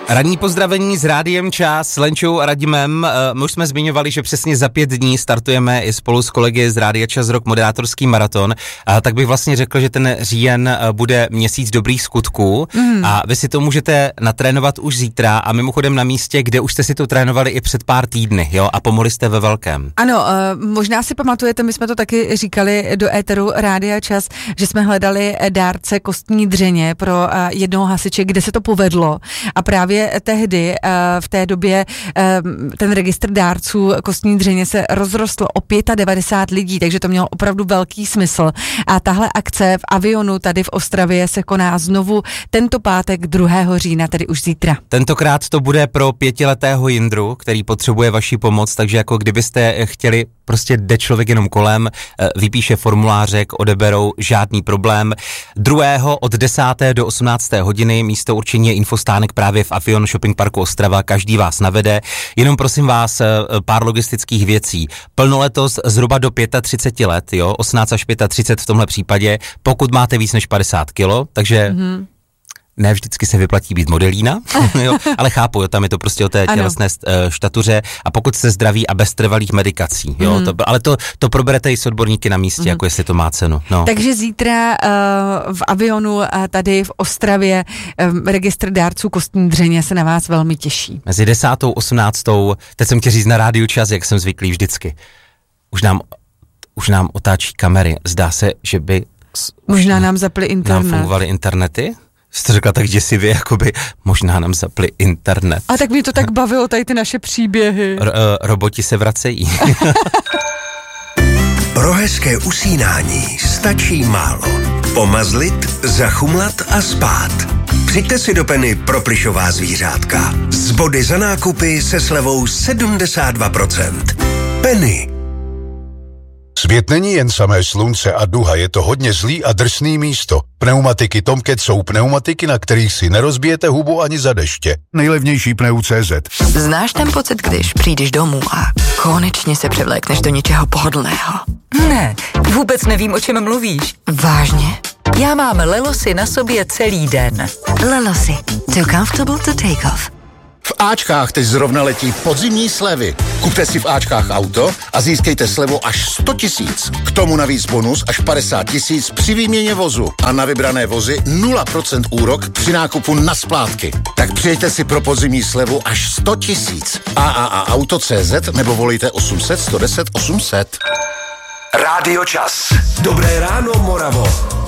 Ranní pozdravení s Rádiem Čas, s Lenčou a Radimem. My už jsme zmiňovali, že přesně za 5 dní startujeme i spolu s kolegy z Rádia Čas rok moderátorský maraton. Tak bych vlastně řekl, že ten říjen bude měsíc dobrých skutků a vy si to můžete natrénovat už zítra a mimochodem na místě, kde už jste si to trénovali i před pár týdny, jo, a pomohli jste ve velkém. Ano, možná si pamatujete, my jsme to taky říkali do éteru Rádia Čas, že jsme hledali dárce kostní dřeně pro jednoho hasiče, kde se to povedlo a právě tehdy, v té době, ten registr dárců kostní dřeně se rozrostl o 95 lidí, takže to mělo opravdu velký smysl. A tahle akce v Avionu tady v Ostravě se koná znovu tento pátek 2. října, tedy už zítra. Tentokrát to bude pro 5letého Jindru, který potřebuje vaši pomoc, takže jako kdybyste chtěli, prostě jde člověk jenom kolem, vypíše formulářek, odeberou, žádný problém. 2. od 10. do 18. hodiny místo určení je infostánek právě v Avion Shopping Parku Ostrava, každý vás navede. Jenom prosím vás pár logistických věcí. Plnoletost zhruba do 35 let, jo, 18 až 35 v tomhle případě, pokud máte víc než 50 kilo, takže... Ne vždycky se vyplatí být modelína, jo, ale chápu, jo, tam je to prostě o té tělesné štatuře a pokud jste zdraví a bez trvalých medikací, jo, ale to proberete i s odborníky na místě, jako jestli to má cenu. No. Takže zítra v Avionu tady v Ostravě registr dárců kostní dřeně se na vás velmi těší. Mezi 10. a 18. teď jsem chtěl říct na Rádiu Čas, jak jsem zvyklý vždycky. Už nám otáčí kamery. Zdá se, že by... Možná nám zapli internet. Nám fungovaly internety? Jste řekla tak děsivě, jakoby možná nám zapli internet. A tak mě to tak bavilo, tady ty naše příběhy. Roboti se vracejí. Pro hezké usínání stačí málo. Pomazlit, zachumlat a spát. Přijďte si do Penny pro plyšová zvířátka. Z body za nákupy se slevou 72%. Penny. Svět není jen samé slunce a duha, je to hodně zlý a drsný místo. Pneumatiky Tomcat jsou pneumatiky, na kterých si nerozbijete hubu ani za deště. Nejlevnější Pneu.cz. Znáš ten pocit, když přijdeš domů a konečně se převlékneš do něčeho pohodlného? Ne, vůbec nevím, o čem mluvíš. Vážně? Já mám Lelosy na sobě celý den. Lelosy. Too comfortable to take off. V Ačkách teď zrovna letí podzimní slevy. Kupte si v Ačkách auto a získejte slevu až 100 000. K tomu navíc bonus až 50 000 při výměně vozu. A na vybrané vozy 0% úrok při nákupu na splátky. Tak přijďte si pro podzimní slevu až 100 000. AAA-auto.cz nebo volejte 800 110 800. Rádio Čas. Dobré ráno, Moravo.